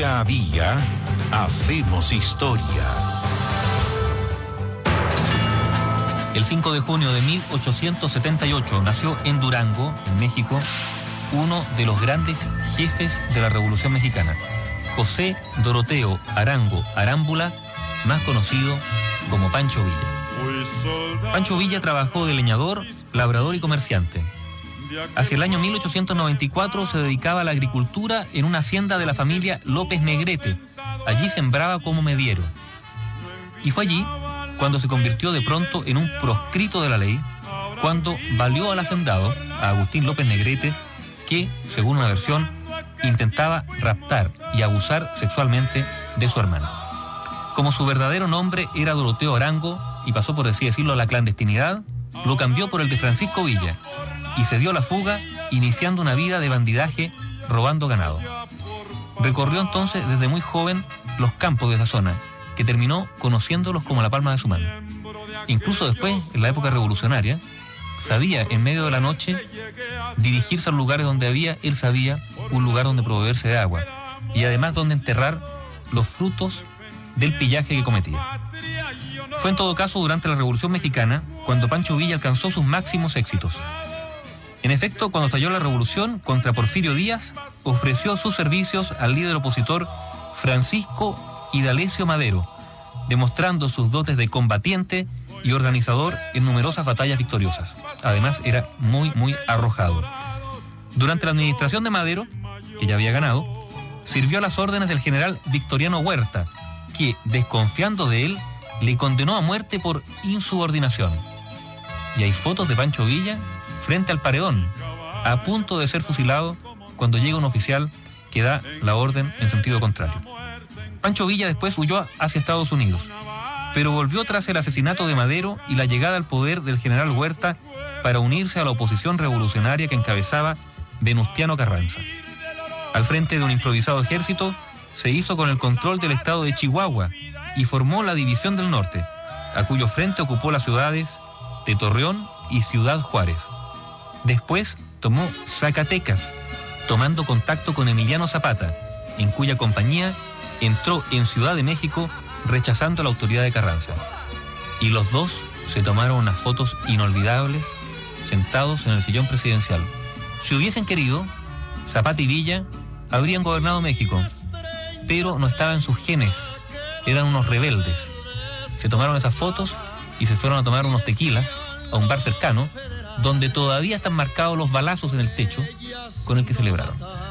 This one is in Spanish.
Día a día hacemos historia. El 5 de junio de 1878 nació en Durango, en México, uno de los grandes jefes de la Revolución Mexicana, José Doroteo Arango Arámbula, más conocido como Pancho Villa. Pancho Villa trabajó de leñador, labrador y comerciante. Hacia el año 1894 se dedicaba a la agricultura en una hacienda de la familia López Negrete. Allí sembraba como mediero. Y fue allí cuando se convirtió de pronto en un proscrito de la ley, cuando valió al hacendado, a Agustín López Negrete, que, según una versión, intentaba raptar y abusar sexualmente de su hermana. Como su verdadero nombre era Doroteo Arango y pasó, por así decirlo, a la clandestinidad, lo cambió por el de Francisco Villa y se dio a la fuga, iniciando una vida de bandidaje robando ganado. Recorrió entonces desde muy joven los campos de esa zona, que terminó conociéndolos como la palma de su mano. Incluso después, en la época revolucionaria, sabía en medio de la noche dirigirse a los lugares donde había, él sabía, un lugar donde proveerse de agua y además donde enterrar los frutos del pillaje que cometía. Fue en todo caso durante la Revolución Mexicana cuando Pancho Villa alcanzó sus máximos éxitos. En efecto, cuando estalló la revolución contra Porfirio Díaz, ofreció sus servicios al líder opositor Francisco Indalecio Madero, demostrando sus dotes de combatiente y organizador en numerosas batallas victoriosas. Además, era muy arrojado. Durante la administración de Madero, que ya había ganado, sirvió a las órdenes del general Victoriano Huerta, que, desconfiando de él, le condenó a muerte por insubordinación. Y hay fotos de Pancho Villa frente al paredón, a punto de ser fusilado cuando llega un oficial que da la orden en sentido contrario. Pancho Villa después huyó hacia Estados Unidos, pero volvió tras el asesinato de Madero y la llegada al poder del general Huerta para unirse a la oposición revolucionaria que encabezaba Venustiano Carranza. Al frente de un improvisado ejército, se hizo con el control del estado de Chihuahua y formó la División del Norte, a cuyo frente ocupó las ciudades de Torreón y Ciudad Juárez. Después tomó Zacatecas, tomando contacto con Emiliano Zapata, en cuya compañía entró en Ciudad de México rechazando la autoridad de Carranza. Y los dos se tomaron unas fotos inolvidables sentados en el sillón presidencial. Si hubiesen querido, Zapata y Villa habrían gobernado México, pero no estaba en sus genes, eran unos rebeldes. Se tomaron esas fotos y se fueron a tomar unos tequilas a un bar cercano, donde todavía están marcados los balazos en el techo con el que celebraron.